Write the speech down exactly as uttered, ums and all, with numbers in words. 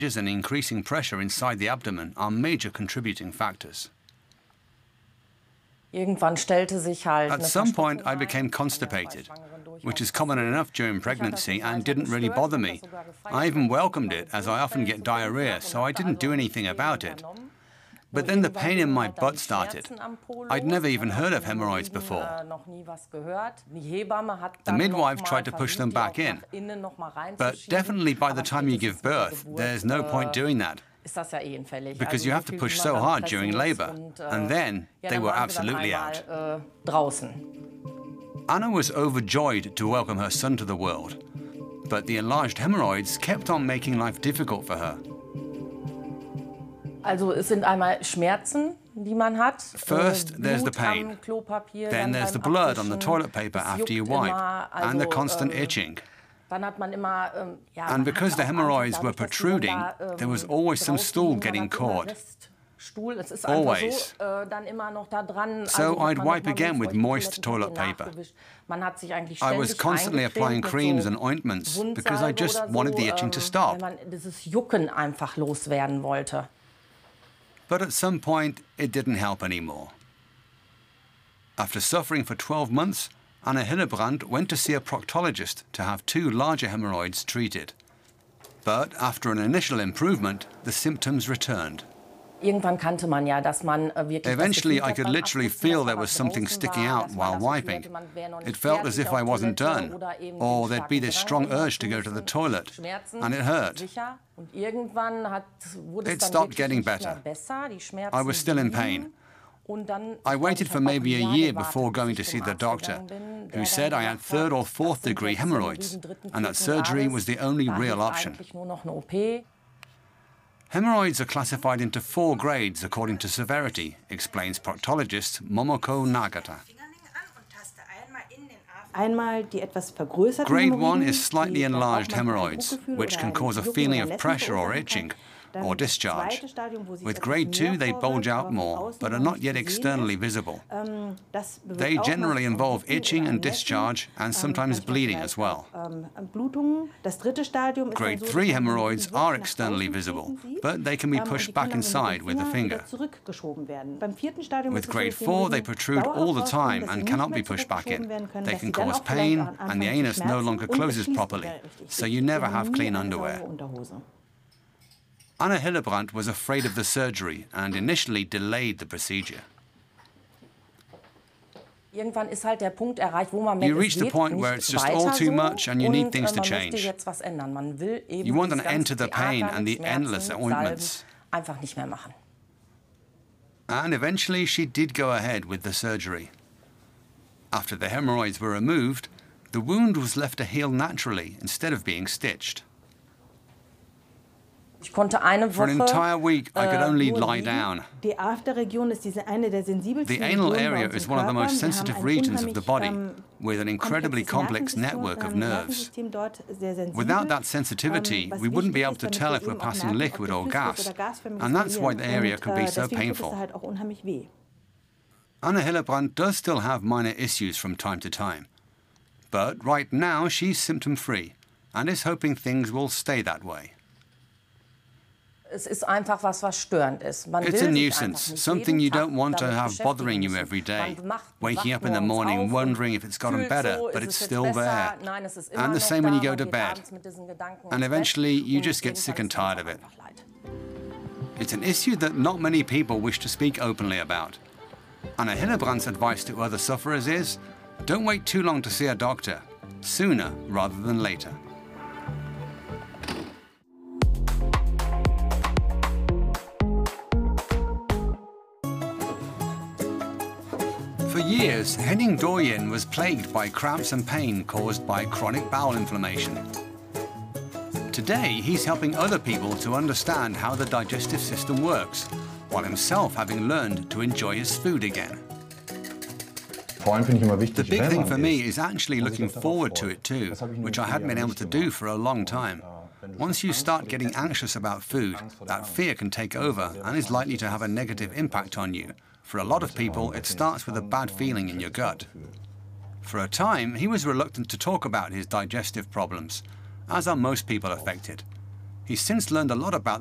and increasing pressure inside the abdomen are major contributing factors. At some point, I became constipated, which is common enough during pregnancy and didn't really bother me. I even welcomed it, as I often get diarrhea, so I didn't do anything about it. But then the pain in my butt started. I'd never even heard of hemorrhoids before. The midwife tried to push them back in, but definitely by the time you give birth, there's no point doing that, because you have to push so hard during labor, and then they were absolutely out. Anna was overjoyed to welcome her son to the world, but the enlarged hemorrhoids kept on making life difficult for her. Also es sind einmal Schmerzen, die man hat. First, there's the pain. Then there's the blood on the toilet paper after you wipe, and the constant itching. And because the hemorrhoids were protruding, there was always some stool getting caught. Always. So I'd wipe again with moist toilet paper. I was constantly applying creams and ointments because I just wanted the itching to stop. But at some point, it didn't help anymore. After suffering for twelve months, Anna Hillebrand went to see a proctologist to have two larger hemorrhoids treated. But after an initial improvement, the symptoms returned. Eventually, I could literally feel there was something sticking out while wiping. It felt as if I wasn't done, or there'd be this strong urge to go to the toilet, and it hurt. It stopped getting better. I was still in pain. I waited for maybe a year before going to see the doctor, who said I had third or fourth degree hemorrhoids, and that surgery was the only real option. Hemorrhoids are classified into four grades according to severity, explains proctologist Momoko Nagata. Grade one is slightly enlarged hemorrhoids, which can cause a feeling of pressure or itching, or discharge. With grade two, they bulge out more, but are not yet externally visible. They generally involve itching and discharge, and sometimes bleeding as well. Grade three hemorrhoids are externally visible, but they can be pushed back inside with the finger. With grade four, they protrude all the time and cannot be pushed back in. They can cause pain, and the anus no longer closes properly, so you never have clean underwear. Anna Hillebrand was afraid of the surgery and initially delayed the procedure. You reach the point where it's just all too much and you need things to change. You want an end to the pain and the endless ointments. And eventually she did go ahead with the surgery. After the hemorrhoids were removed, the wound was left to heal naturally instead of being stitched. For an entire week, I could only lie down. The anal area is one of the most sensitive regions of the body, with an incredibly complex network of nerves. Without that sensitivity, we wouldn't be able to tell if we're passing liquid or gas, and that's why the area can be so painful. Anna Hillebrand does still have minor issues from time to time, but right now she's symptom-free and is hoping things will stay that way. It's a nuisance, something you don't want to have bothering you every day. Waking up in the morning wondering if it's gotten better, but it's still there. And the same when you go to bed. And eventually you just get sick and tired of it. It's an issue that not many people wish to speak openly about. Anna Hillebrand's advice to other sufferers is, don't wait too long to see a doctor, sooner rather than later. For years, Henning Doyen was plagued by cramps and pain caused by chronic bowel inflammation. Today, he's helping other people to understand how the digestive system works, while himself having learned to enjoy his food again. The big thing for me is actually looking forward to it too, which I hadn't been able to do for a long time. Once you start getting anxious about food, that fear can take over and is likely to have a negative impact on you. For a lot of people, it starts with a bad feeling in your gut. For a time, he was reluctant to talk about his digestive problems, as are most people affected. He's since learned a lot about